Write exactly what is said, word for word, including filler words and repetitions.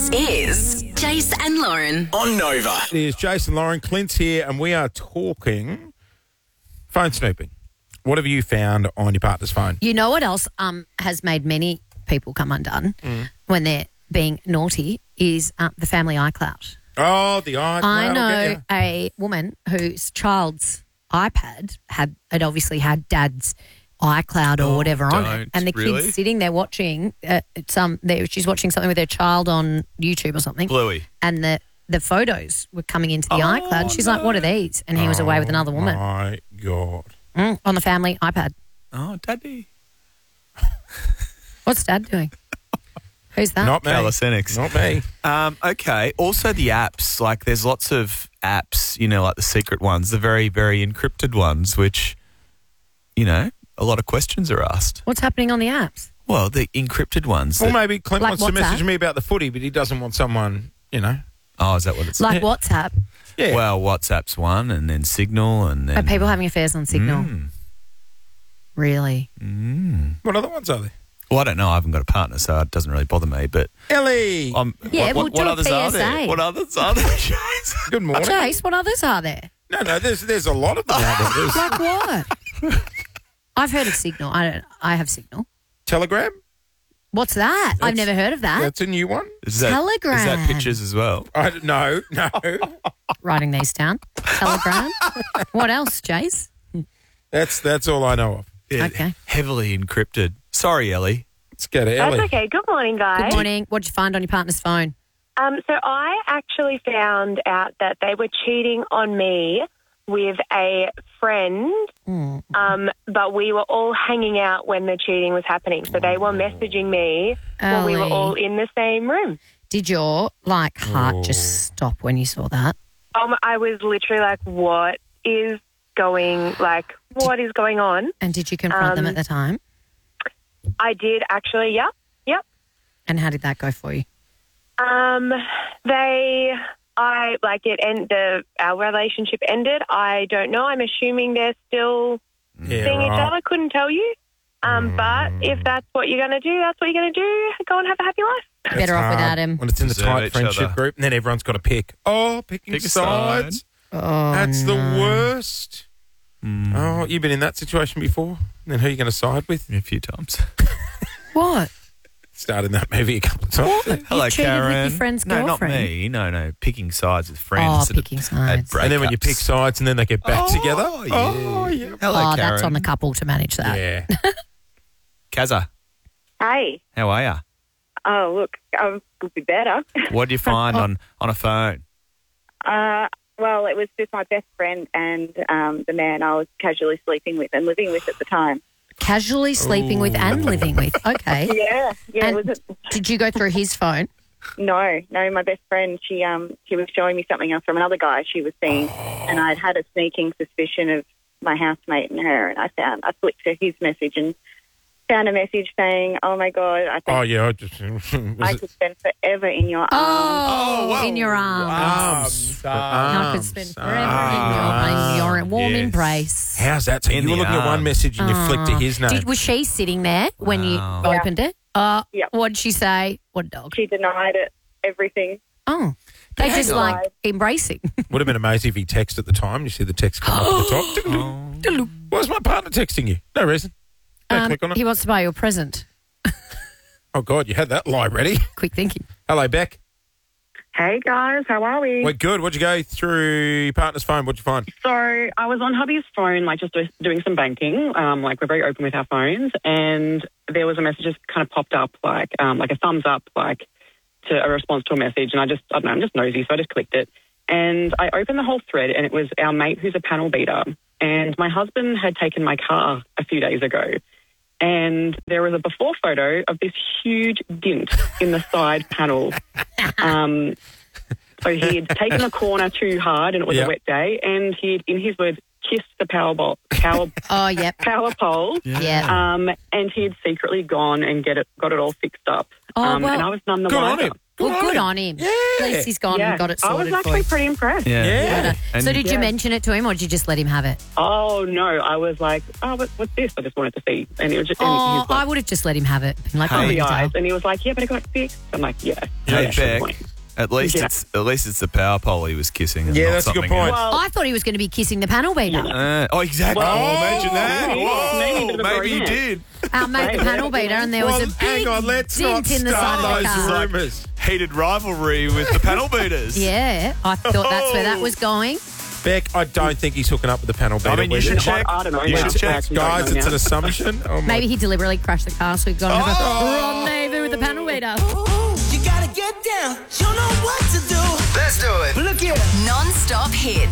This is Jace and Lauren on Nova. It is Jason Lauren, Clint's here, and we are talking phone snooping. What have you found on your partner's phone? You know what else um, has made many people come undone Mm. when they're being naughty is uh, the family iCloud. Oh, the iCloud. I I'll know get a woman whose child's iPad had it obviously had dad's iCloud or Oh, whatever on it, don't. and the Really? kid's sitting there watching uh, some. They, she's watching something with her child on YouTube or something, Bluey. and the the photos were coming into the Oh, iCloud. She's like, "What are these?" And he was away with another woman My God. mm, on the family iPad. Oh, Daddy. What's Dad doing? Who's that? Not me. Calisthenics. Not me. Um, okay. Also, the apps. Like, there's lots of apps, you know, like the secret ones, the very, very encrypted ones, which, you know, a lot of questions are asked. What's happening on the apps? Well, the encrypted ones. Or that- maybe Clint Like wants to WhatsApp? message me about the footy, but he doesn't want someone, you know. oh, is that what it's Like WhatsApp? Yeah. Well, WhatsApp's one, and then Signal, and then. Are people having affairs on Signal? Mm, Really? mm. What other ones are there? Well, I don't know. I haven't got a partner, so it doesn't really bother me. But Ellie. um, Yeah, what, we'll what, do what a others P are S A. there? What others are there, Jace? Good morning. Jace, what others are there? No, no, there's there's a lot of them out there. There's Like what? I've heard of Signal. I don't. I have Signal. Telegram. What's that? I've That's- never heard of that. That's a new one. Is that, Telegram. Is that pictures as well? I don't- no, no. Writing these down. Telegram. What else, Jace? That's that's all I know of. Yeah, Okay. Heavily encrypted. Sorry, Ellie. Let's go to Ellie. That's okay. Good morning, guys. Good morning. What did you find on your partner's phone? Um, so I actually found out that they were cheating on me with a friend, Mm. um, but we were all hanging out when the cheating was happening. So they were messaging me while we were Ellie. all in the same room. Did your like heart Oh. just stop when you saw that? Um, I was literally like, what is going, like, what is going on? And did you confront them Um, at the time? I did actually, yep, yep. And how did that go for you? Um, they, I like it, and the our relationship ended. I don't know. I'm assuming they're still Yeah, seeing each right. other. Couldn't tell you. Um, but if that's what you're going to do, that's what you're going to do. Go and have a happy life. That's Better off hard without him. When it's in the Deserve tight each friendship other. group, and then everyone's got to pick. Oh, picking Pick a sides. Oh, That's the no. worst. Mm, Oh, you've been in that situation before? Then who are you going to side with? a few times. What? Starred in that movie a couple of times. What? Hello, you cheated Karen. with your friend's no, girlfriend? not me. No, no. Picking sides with friends. Oh, picking sides. And then when you breakups. pick sides and then they get back Oh, together. yeah. Oh, yeah. Hello, oh, Karen. that's on the couple to manage that. Yeah. Kaza, Hey. how are you? Oh, look, I could be better. What did you find on, on a phone? Uh, well, it was just my best friend and um, the man I was casually sleeping with and living with at the time. Casually sleeping with and living with. Okay. Yeah, yeah. And it was a, did you go through his phone? no, no. My best friend, she um, she was showing me something else from another guy she was seeing, and I'd had a sneaking suspicion of my housemate and her, and I found I flicked to his message and found a message saying, "Oh my God, I think Oh, yeah. I just. I Was it could spend forever in your arms." Oh, in your arms. arms? I could spend forever in your, in your warm Yes. embrace. How's that? So In you were the looking at one arms. message and you flicked to his name. Did, was she sitting there when you Wow. Yeah. opened it? Uh, Yep. What did she say? What dog? She denied it, everything. Oh, they Hang just on. like embracing. Would have been amazing if he texted at the time. You see the text come up at the top. Oh. Why is my partner texting you? No reason. Don't Um, click on it. he wants to buy you a present. Oh, God, you had that lie ready. Quick thinking. Hello, Beck. Hey guys, how are we? We're good. What'd you go through your partner's phone? What'd you find? So I was on hubby's phone, like just do, doing some banking. Um, like we're very open with our phones, and there was a message just kind of popped up, like um, like a thumbs up, like to a response to a message. And I just, I don't know, I'm just nosy, so I just clicked it. And I opened the whole thread, and it was our mate who's a panel beater. And my husband had taken my car a few days ago, and there was a before photo of this huge dint in the side panel. Um, so he had taken the corner too hard, and it was Yep. a wet day, and he had, in his words, kissed the power, bo- power, Oh, yep. power pole. Yeah. Um, and he had secretly gone and get it, got it all fixed up. Oh, um, well, and I was none the Good on wiser. him. Well, good on him. Yeah. At least he's gone Yeah. and got it I sorted was for you. actually pretty impressed. Yeah. Yeah. And- So did you Yeah. mention it to him or did you just let him have it? Oh, no. I was like, oh, what, what's this? I just wanted to see. And it was just, and Oh, he's like, I would have just let him have it. Been like, Hey. oh, the you eyes. tell. And he was like, yeah, but I got fixed. I'm like, yeah. Hey, yeah, Beck, point. at least Yeah. it's at least it's the power pole he was kissing. And Yeah, not that's a good something point. else. Well, I thought he was going to be kissing the panel beater. Uh, oh, exactly. Well, oh, imagine that. maybe- Whoa, maybe a bit of a maybe he romance. did. Our mate, the panel beater, and there was Well, a big hang on, let's not dent in the side start of the those car. rumours. Heated rivalry with the panel beaters. Yeah, I thought that's where that was going. Beck, I don't think he's hooking up with the panel beater. I mean, you with should it. check. I don't know. You Yeah. should check. Actually, don't Guys, know it's now. an assumption. Oh my- Maybe he deliberately crashed the car so he got Oh. a rendezvous with the panel beater. You gotta get down. You know what to do. Let's do it. Look here. Non-stop hits.